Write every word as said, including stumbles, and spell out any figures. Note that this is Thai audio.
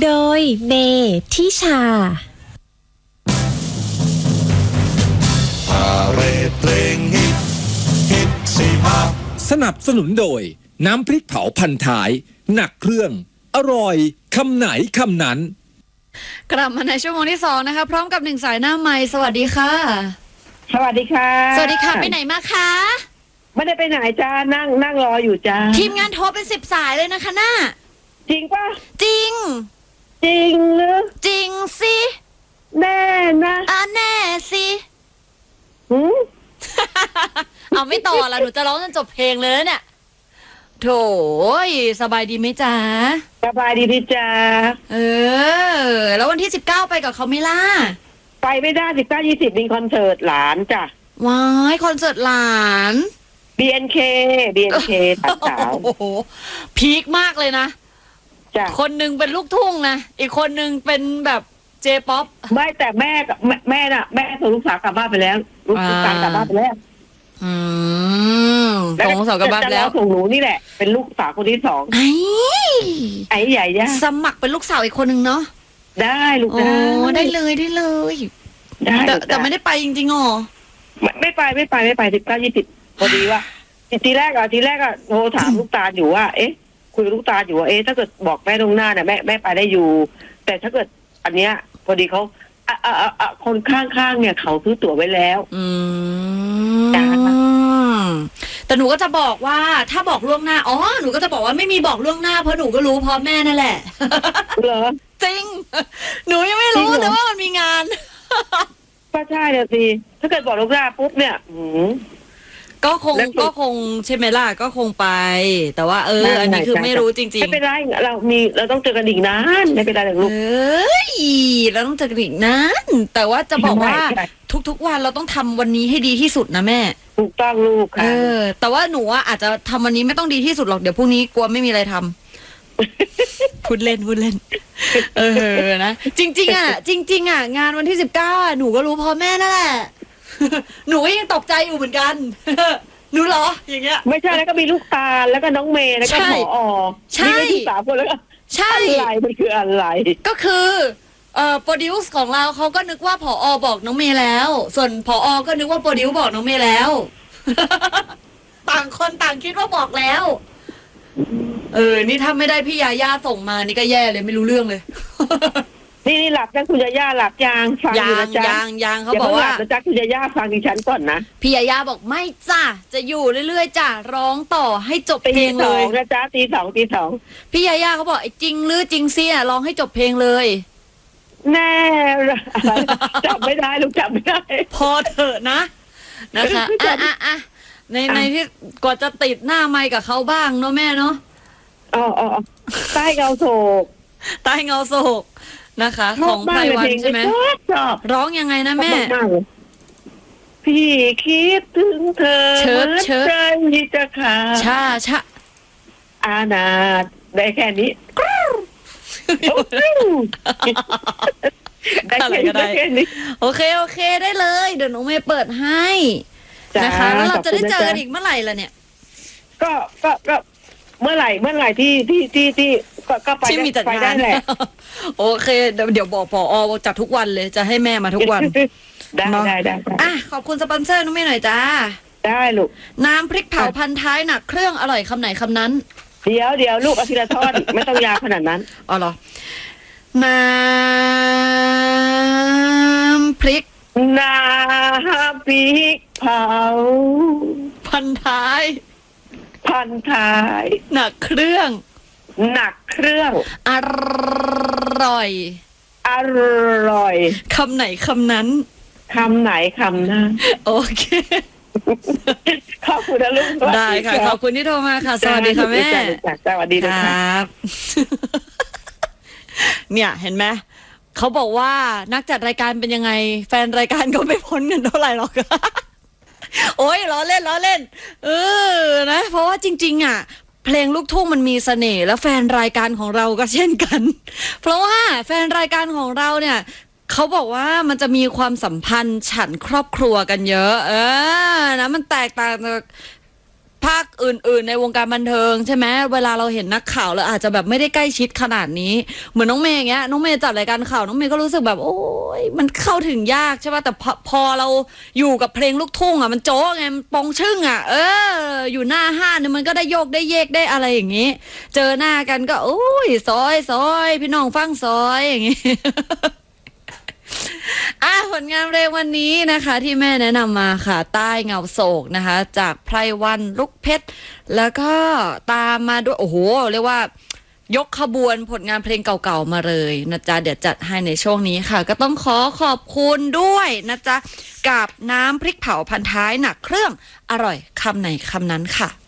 โดยเมทิชาพาเรดเพลงฮิตฮิตสิบห้าสนับสนุนโดยน้ำพริกเผาพันท้ายหนักเครื่องอร่อยคำไหนคำนั้นกลับมาในชั่วโมงที่สองนะคะพร้อมกับหนึ่งสายหน้าไมค์สวัสดีค่ะสวัสดีค่ะสวัสดีค่ะไปไหนมาคะไม่ได้ไปไหนจ้านั่งนั่งรออยู่จ้าทีมงานโทรเป็นสิบสายเลยนะคะน่าจริงปะจริงจริงหรือจริงสิแน่นะอ่ะแน่สิหืมเอาไม่ต่อละหนูจะร้องจนจบเพลงเลยเนี่ยโถยสบายดีไหมจ๊ะสบายดีพี่จ้าเออแล้ววันที่สิบเก้าไปกับเขาไม่ล่ะไปไม่ได้สิบเก้ายี่สิบมีคอนเสิร์ตหลานจ้ะว้ายคอนเสิร์ตหลานบี เอ็น เค บี เอ็น เค สาวสาวโอ้โหพีคมากเลยนะจ้ะคนหนึ่งเป็นลูกทุ่งนะอีกคนหนึ่งเป็นแบบเจป๊อปไม่แต่แม่กับแม่น่ะแม่ส่งลูกสาวกลับบ้านไปแล้วลูกสาวกลับบ้านไปแล้วอืมส่งลูกสาวกลับบ้านแล้วส่งหนูนี่แหละเป็นลูกสาวคนที่สองไอ้ไอ้ใหญ่ย่าสมัครเป็นลูกสาวอีกคนหนึ่งเนาะได้ลูกได้ได้เลยได้เลยได้แต่แต่ไม่ได้ไปจริงๆอ๋อไม่ไม่ไปไม่ไปไม่ไปสิบเก้ายี่สิบพอดีว่าทีแรกอ่ะทีแรกอ่ะโทรถามลูกตาอยู่ว่าเอ๊ะคุยกับลูกตาอยู่ว่าเอ๊ะถ้าเกิดบอกแม่ตรงหน้าเนี่ยแม่แม่ไปได้อยู่แต่ถ้าเกิดอันเนี้ยพอดีเขาอ่ะอ่ะอ่ะคนข้างๆเนี่ยเขาซื้อตั๋วไว้แล้วอืมแต่หนูก็จะบอกว่าถ้าบอกล่วงหน้าอ๋อหนูก็จะบอกว่าไม่มีบอกล่วงหน้าเพราะหนูก็รู้พร้อมแม่นั่นแหละเหรอจริงหนูยังไม่รู้แต่ว่ามันมีงานก็ใช่เลยสิถ้าเกิดบอกล่วงหน้าปุ๊บเนี่ยอืมก็คงก็คงใช่ไหมล่ะก็คงไปแต่ว่าเอออันนี้คือไม่รู้จริงๆไม่เป็นไรเรามีเราต้องเจอกันอีกนานไม่เป็นไรหรอกลูกเอ้ยเราต้องเจอกันอีกนานแต่ว่าจะบอกว่าทุกๆวันเราต้องทำวันนี้ให้ดีที่สุดนะแม่ถูกต้องลูกค่ะเออแต่ว่าหนูอ่ะอาจจะทำวันนี้ไม่ต้องดีที่สุดหรอกเดี๋ยวพรุ่งนี้กลัวไม่มีอะไรทำพูดเล่นพูดเล่นเออนะจริงๆอ่ะจริงๆอ่ะงานวันที่สิบเก้าอ่ะหนูก็รู้พอแม่นั่นแหละหนูก็ยังตกใจอยู่เหมือนกันหนูเหรออย่างเงี้ยไม่ใช่แล้วก็มีลูกตาลแล้วก็น้องเมย์แล้วก็ผอใช่มีสามคนแล้วก็ใช่อะไรมันคืออะไรก็คือเอ่อโปรดิวซ์ของเราเขาก็นึกว่าผอบอกน้องเมย์แล้วส่วนผอก็นึกว่าโปรดิวซ์บอกน้องเมย์แล้วต่างคนต่างคิดว่าบอกแล้วเออนี่ถ้าไม่ได้พี่ยาย่าส่งมานี่ก็แย่เลยไม่รู้เรื่องเลยนี่นี่หลับจังคุณยาย่าหลับยังฟังอยู่นะจ๊ะยังยังเขาบอกว่าจะจักคุณยาย่าฟังดิฉันก่อนนะพี่ยาย่าบอกไม่จ้ะจะอยู่เรื่อยๆจ้ะร้องต่อให้จบเพลงเลยนะจ๊ะตีสองตีสองพี่ยาย่าเขาบอกไอ้จริงหรือจริงเสียร้องให้จบเพลงเลยแน่จับไม่ได้ลูกจับไม่ได้พอเถอะนะนะคะอ่ะอ่ะอ่ะในในที่กว่าจะติดหน้าไมค์กับเขาบ้างเนาะแม่เนาะอ๋ออ๋อใต้เงาโศกใต้เงาโศกนะคะของไพวันใช่ไหมร้องยังไงนะแม่พี่คิดถึงเธอเหมือนใจจะขาดชาชาอานาดได้แค่นี้ได้แค่นี้โอเคโอเคได้เลยเดี๋ยวหนูเมย์เปิดให้นะคะแล้วเราจะได้เจอกันอีกเมื่อไหร่ล่ะเนี่ยก็ก็ก็เมื่อไหร่เมื่อไหร่ที่ที่ที่ที่ก็ไปไปได้แหละโอเคเดี๋ยวเดี๋ยวบอกผอจัดทุกวันเลยจะให้แม่มาทุกวันได้ได้ได้อ่ะขอบคุณสปอนเซอร์นุ่มไม่หน่อยจ้าได้ลูกน้ำพริกเผาพันท้ายหนักเครื่องอร่อยคำไหนคำนั้นเดี๋ยวเดี๋ยวลูกอาทิตย์ละทอดไม่ต้องยาวขนาดนั้นอ๋อเหรอน้ำพริกน้ำพริกเผาพันท้ายพันท้ายหนักเครื่องหนักเครื่องอร่อยอร่อยคำไหนคำนั้นคำไหนคำนั้นโอเคขอบคุณนะลูกได้ค่ะขอบคุณที่โทรมาค่ะสวัสดีค่ะแม่สวัสดีครับเนี่ยเห็นไหมเขาบอกว่านักจัดรายการเป็นยังไงแฟนรายการก็ไม่พ้นเงินเท่าไหร่หรอกโอ้ยล้อเล่นล้อเล่นเออนะเพราะว่าจริงๆอ่ะเพลงลูกทุ่งมันมีเสน่ห์แล้วแฟนรายการของเราก็เช่นกันเพราะว่าแฟนรายการของเราเนี่ยเขาบอกว่ามันจะมีความสัมพันธ์ฉันครอบครัวกันเยอะเออนะมันแตกต่างจากภาคอื่นๆในวงการบันเทิงใช่ไหมเวลาเราเห็นนักข่าวเราอาจจะแบบไม่ได้ใกล้ชิดขนาดนี้เหมือนน้องเมย์อย่างเงี้ยน้องเมย์จัดรายการข่าวน้องเมย์ก็รู้สึกแบบโอ้ยมันเข้าถึงยากใช่ป่ะแต่พอพอเราอยู่กับเพลงลูกทุ่งอ่ะมันโจ๊กไงมันปองชึ่งอ่ะเอออยู่หน้าห้านเนี่ยมันก็ได้โยกได้เยกได้อะไรอย่างงี้เจอหน้ากันก็โอ้ยซอยซอยพี่น้องฟังซอยอย่างงี้ อ่ะผลงานเพลงวันนี้นะคะที่แม่แนะนำมาค่ะใต้เงาโศกนะคะจากไพรวันลูกเพชรแล้วก็ตามมาด้วยโอ้โหเรียกว่ายกขบวนผลงานเพลงเก่าๆมาเลยนะจ๊ะเดี๋ยวจัดให้ในช่วงนี้ค่ะก็ต้องขอขอบคุณด้วยนะจ๊ะกับน้ำพริกเผาพันท้ายหนักเครื่องอร่อยคำไหนคำนั้นค่ะ